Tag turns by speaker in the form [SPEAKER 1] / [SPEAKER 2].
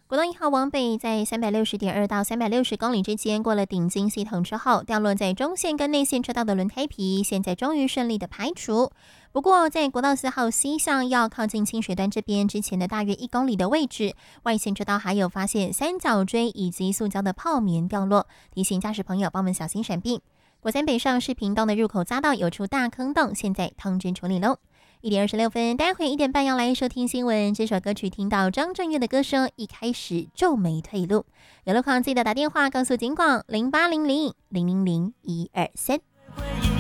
[SPEAKER 1] 国道1号往北在360.2到360公里之间过了顶筋系统之后，掉落在中线跟内线车道的轮胎皮，现在终于顺利的排除。不过在国道4号西向要靠近清水段这边之前的大约1公里的位置，外线车道还有发现三角锥以及塑胶的泡棉掉落，提醒驾驶朋友帮忙小心闪避。国三北上市屏东的入口匝道有出大坑洞，现在通知处理喽。1:26，待会1点半要来收听新闻。这首歌曲听到张震岳的歌声，一开始皱眉退路。有路况记得打电话告诉警广0800000123。